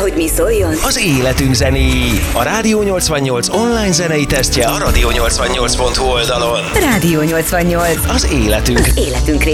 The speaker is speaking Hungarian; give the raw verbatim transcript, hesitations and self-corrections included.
hogy mi szóljon? Az életünk zenéi. A Rádió nyolcvannyolc online zenei tesztje a rádió nyolcvannyolc pont hu oldalon. Rádió nyolcvannyolc. Az életünk. Az életünk